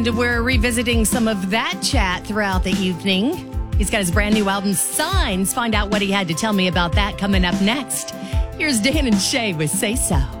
We're revisiting some of that chat throughout the evening. He's got his brand new album, Signs. Find out what he had to tell me about that coming up next. Here's Dan and Shay with Say So.